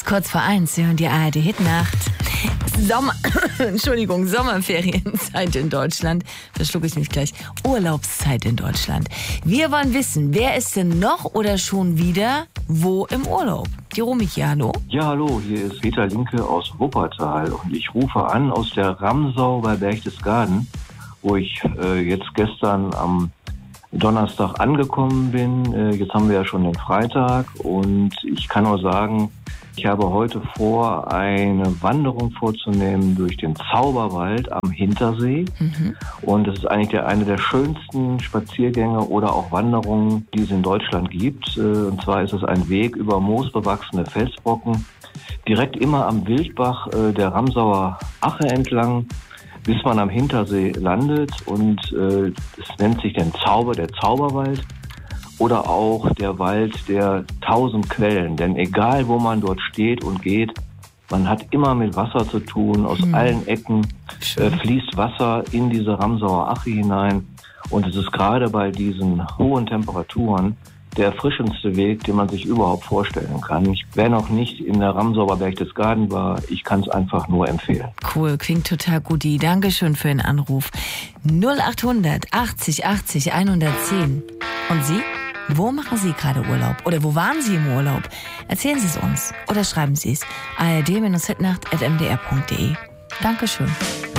ist kurz vor 1. Sie hören die ARD-Hitnacht. Sommerferienzeit in Deutschland. Verschlucke ich mich gleich. Urlaubszeit in Deutschland. Wir wollen wissen, wer ist denn noch oder schon wieder wo im Urlaub? Jerome, hier, hallo? Ja, hallo, hier ist Peter Linke aus Wuppertal und ich rufe an aus der Ramsau bei Berchtesgaden, wo ich jetzt gestern am Donnerstag angekommen bin. Jetzt haben wir ja schon den Freitag und ich kann nur sagen, ich habe heute vor, eine Wanderung vorzunehmen durch den Zauberwald am Hintersee. Und das ist eigentlich eine der schönsten Spaziergänge oder auch Wanderungen, die es in Deutschland gibt. Und zwar ist es ein Weg über moosbewachsene Felsbrocken, direkt immer am Wildbach der Ramsauer Ache entlang, bis man am Hintersee landet. Und es nennt sich der Zauberwald. Oder auch der Wald der 1000 Quellen. Denn egal, wo man dort steht und geht, man hat immer mit Wasser zu tun. Aus allen Ecken fließt Wasser in diese Ramsauer Ache hinein. Und es ist gerade bei diesen hohen Temperaturen der erfrischendste Weg, den man sich überhaupt vorstellen kann. Wer noch nicht in der Ramsau bei Berchtesgaden war, ich kann es einfach nur empfehlen. Cool, klingt total gut. Dankeschön für den Anruf. 0800 80 80 110. Und Sie? Wo machen Sie gerade Urlaub? Oder wo waren Sie im Urlaub? Erzählen Sie es uns oder schreiben Sie es ard-hitnacht@mdr.de. Dankeschön.